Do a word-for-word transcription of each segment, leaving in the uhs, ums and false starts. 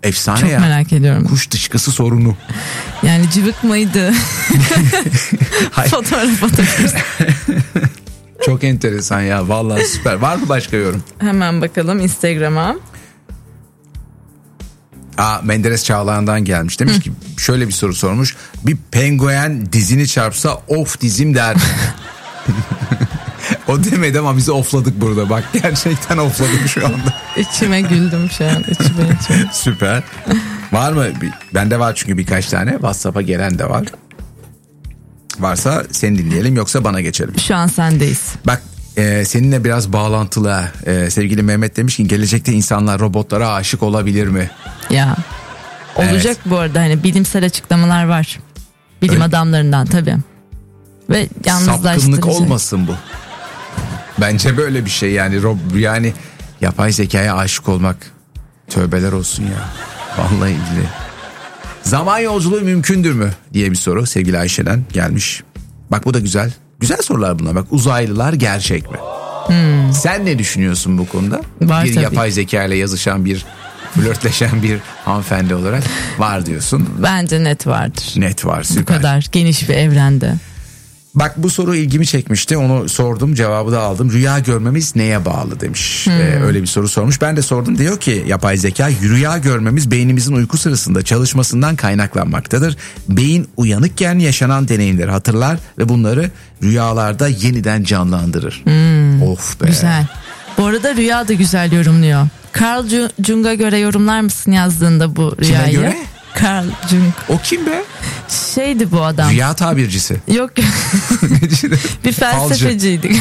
efsane Çok ya. Çok merak ediyorum. Kuş dışkısı sorunu. Yani cıvık mıydı? Fotoğraf atabiliriz. Çok enteresan ya. Vallahi süper. Var mı başka yorum? Hemen bakalım Instagram'a. Aa, Menderes Çağlayan'dan gelmiş. Demiş Hı. ki şöyle bir soru sormuş. Bir penguen dizini çarpsa of dizim der. O demedi ama bizi ofladık burada. Bak gerçekten ofladık şu anda. İçime güldüm şu an. İçime içime. Süper. Var mı? Bende var çünkü birkaç tane. WhatsApp'a gelen de var. Varsa seni dinleyelim yoksa bana geçelim. Şu an sendeyiz. Bak e, seninle biraz bağlantılı. E, sevgili Mehmet demiş ki gelecekte insanlar robotlara aşık olabilir mi? Ya olacak evet. Bu arada hani bilimsel açıklamalar var. Bilim Öyle. adamlarından tabii. Ve yalnızlaştırıcı. Sapkınlık olmasın bu. Bence böyle bir şey yani yani yapay zekaya aşık olmak tövbeler olsun ya. Vallahi ilgili. Zaman yolculuğu mümkündür mü diye bir soru sevgili Ayşe'den gelmiş. Bak bu da güzel. Güzel sorular bunlar. Bak uzaylılar gerçek mi? Hmm. Sen ne düşünüyorsun bu konuda? Var bir tabii. Yapay zeka ile yazışan bir flörtleşen bir hanımefendi olarak var diyorsun. Bence net vardır. Net var süper. Bu kadar geniş bir evrende. Bak bu soru ilgimi çekmişti, onu sordum, cevabı da aldım. Rüya görmemiz neye bağlı demiş. Hmm. Ee, öyle bir soru sormuş. Ben de sordum, diyor ki yapay zeka rüya görmemiz beynimizin uyku sırasında çalışmasından kaynaklanmaktadır. Beyin uyanıkken yaşanan deneyimleri hatırlar ve bunları rüyalarda yeniden canlandırır. Hmm. Of be. Güzel. Bu arada rüya da güzel yorumluyor. Carl Jung'a göre yorumlar mısın yazdığında bu rüyayı? Kime göre? Carl Jung. O kim be? Şeydi bu adam. Rüya tabircisi. Yok. Bir felsefeciydi.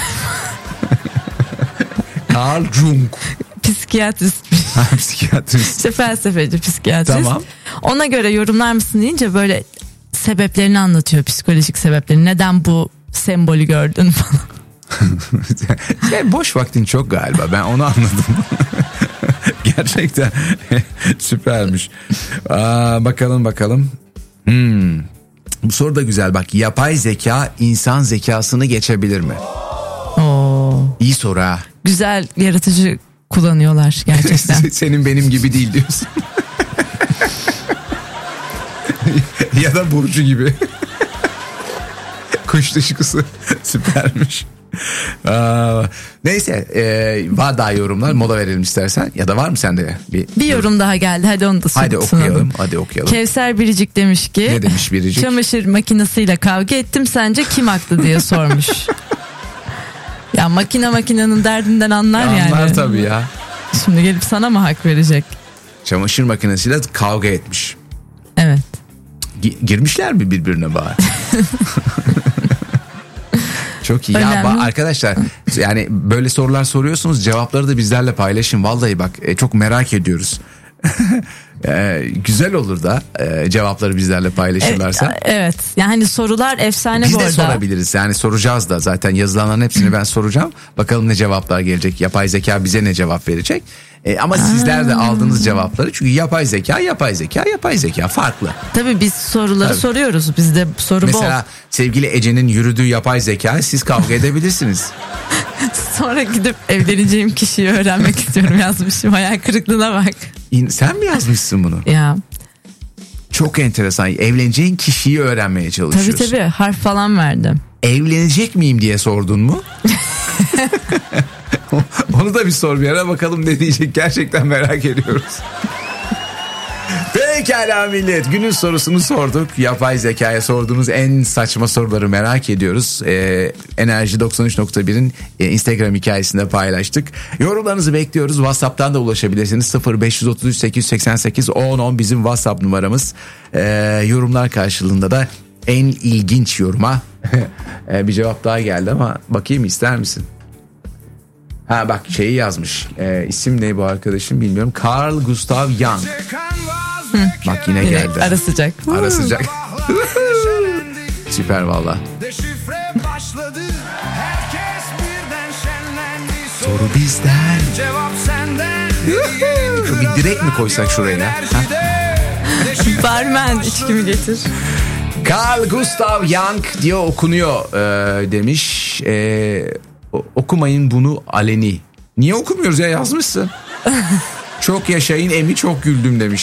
Carl Jung. Psikiyatrist. Psikiyatrist. İşte felsefeci, psikiyatrist. Tamam. Ona göre yorumlar mısın deyince böyle sebeplerini anlatıyor, psikolojik sebeplerini. Neden bu sembolü gördün falan. Yani boş vaktin çok galiba, ben onu anladım. Gerçekten süpermiş. Aa, bakalım bakalım. Hmm. Bu soru da güzel bak. Yapay zeka insan zekasını geçebilir mi? Oo. İyi soru ha. Güzel, yaratıcı kullanıyorlar gerçekten. Senin benim gibi değil diyorsun. Ya da Burcu gibi. Kuş dışkısı süpermiş. Aa, neyse e, var daha yorumlar, mola verelim istersen, ya da var mı sende bir, bir yorum daha geldi, hadi onu da sunalım. Hadi okuyalım, hadi okuyalım. Kevser Biricik demiş ki ne demiş Biricik? Çamaşır makinesiyle kavga ettim, sence kim haklı diye sormuş. Ya makine makinenin derdinden anlar, anlar yani. Anlar tabii ya. Şimdi gelip sana mı hak verecek? Çamaşır makinesiyle kavga etmiş. Evet. G- girmişler mi birbirine bari? Çok iyi. Ya ba- arkadaşlar yani böyle sorular soruyorsunuz, cevapları da bizlerle paylaşın. Vallahi bak e, çok merak ediyoruz. e, güzel olur da e, cevapları bizlerle paylaşırlarsa. Evet, evet. Yani sorular efsane biz bu arada. Biz de sorabiliriz. Yani soracağız da zaten, yazılanların hepsini ben soracağım. Bakalım ne cevaplar gelecek. Yapay zeka bize ne cevap verecek? E, ama Aa. sizler de aldığınız cevapları, çünkü yapay zeka, yapay zeka, yapay zeka farklı. Tabii biz soruları Tabii. soruyoruz. Bizde soru Mesela, bol. Mesela sevgili Ece'nin yürüdüğü yapay zeka, siz kavga edebilirsiniz. Sonra gidip evleneceğim kişiyi öğrenmek istiyorum yazmışım. Hayal kırıklığına bak. Sen mi yazmışsın bunu? Ya. Çok enteresan. Evleneceğin kişiyi öğrenmeye çalışıyorsun. Tabii tabii, harf falan verdim. Evlenecek miyim diye sordun mu? Onu da bir sor bir ara, bakalım ne diyecek, gerçekten merak ediyoruz. Pekala millet, günün sorusunu sorduk. Yapay zekaya sorduğunuz en saçma soruları merak ediyoruz. Ee, Enerji doksan üç nokta bir'in e, Instagram hikayesinde paylaştık. Yorumlarınızı bekliyoruz. WhatsApp'tan da ulaşabilirsiniz. sıfır beş otuz üç sekiz yüz seksen sekiz on on bizim WhatsApp numaramız. Ee, yorumlar karşılığında da en ilginç yoruma bir cevap daha geldi ama bakayım, ister misin? Ha bak, şeyi yazmış. Ee, isim ne bu arkadaşım bilmiyorum. Carl Gustav Jung. Hı. Bak yine geldi. Ara sıcak. Ara sıcak. Süper valla. Soru bizden. Cevap senden. Bir direkt mi koysak şuraya? Barmen içkimi getir. Carl Gustav Jung diye okunuyor e, demiş. E, okumayın bunu aleni. Niye okumuyoruz ya, yazmışsın. Çok yaşayın emi, çok güldüm demiş.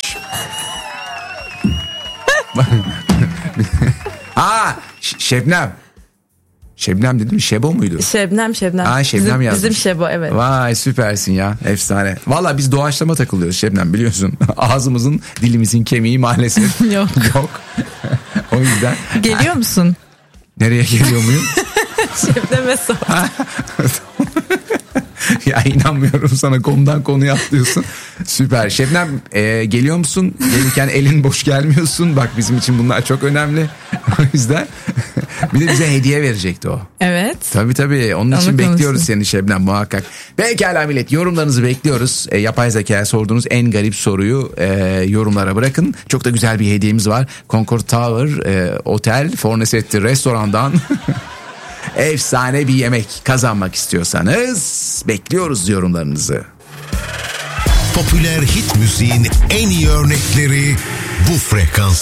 Ha, Şebnem. Şebnem dedim, Şebo muydu? Şebnem Şebnem. Ha, Şebnem bizim, yazmış. bizim Şebo, evet. Vay, süpersin ya, efsane. Valla biz doğaçlama takılıyoruz Şebnem, biliyorsun. Ağzımızın, dilimizin kemiği maalesef yok. yok. O yüzden. Geliyor musun? Nereye geliyor muyum? Şebnem'e sor. Ya inanmıyorum sana, konudan konuya atlıyorsun. Süper. Şebnem, e, geliyor musun? Gelirken elin boş gelmiyorsun. Bak, bizim için bunlar çok önemli. O yüzden bir de bize hediye verecekti o. Evet. Tabii tabii. Onun Ama için konuşsun. bekliyoruz seni Şebnem, muhakkak. Pekala millet, yorumlarınızı bekliyoruz. E, yapay zekaya sorduğunuz en garip soruyu e, yorumlara bırakın. Çok da güzel bir hediyemiz var. Concord Tower e, Otel Fornesetti Restoran'dan efsane bir yemek kazanmak istiyorsanız bekliyoruz yorumlarınızı. Popüler hit müziğin en iyi örnekleri bu frekansta.